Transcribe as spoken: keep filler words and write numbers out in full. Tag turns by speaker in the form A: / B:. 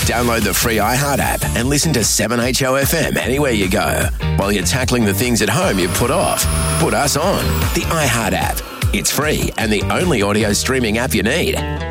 A: Download the free iHeart app and listen to seven H O F M anywhere you go. While you're tackling the things at home you put off, put us on. The iHeart app. It's free and the only audio streaming app you need.